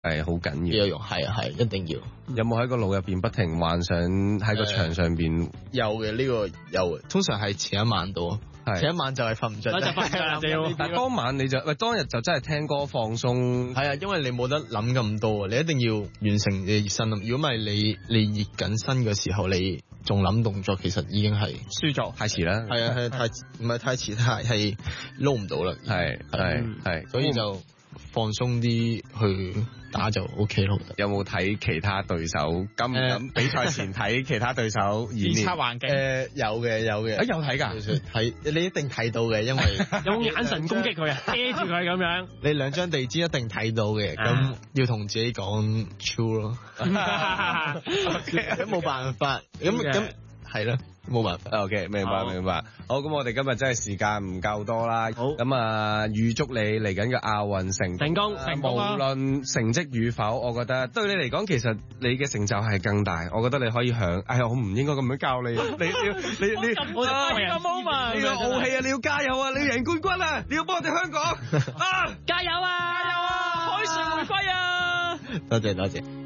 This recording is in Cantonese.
係好緊要。 有用，係一定要。 有冇喺個腦入邊不停幻想喺個牆上邊？ 有嘅，呢個有嘅，通常係前一晚到。前一晚就係瞓唔着， 就瞓唔着。 但當晚你就當日就真係聽歌放鬆。 係啊，因為你冇得諗咁多，你一定要完成你熱身。如果唔係你熱緊身嘅時候，你仲諗動作，其實已經係輸咗， 太遲啦。 係啊，係太唔係太遲，係撈唔到啦。 係， 所以就放鬆啲去打就 OK 咯。 有冇睇其他對手？敢唔敢比賽前睇其他對手演練？ 預測環境有嘅。 有睇㗎， 睇你一定睇到嘅，因為有冇眼神攻擊佢啊，遮住佢咁樣。 你兩張地氈一定睇到嘅，咁要同自己講 true 咯。咁冇辦法，咁係咯。冇辦法 ，OK， 明白。好，咁我哋今日真係時間唔夠多啦。好，咁啊，預祝你嚟緊嘅亞運成功，無論成績與否，我覺得對你嚟講，其實你嘅成就係更大。我覺得你可以享，哎呀，我唔應該咁樣教你，你我咁 moment， 你要傲氣啊，你要加油啊，你要贏冠軍啊，你要幫我哋香港啊， 加油啊，海船回歸啊！ 多謝。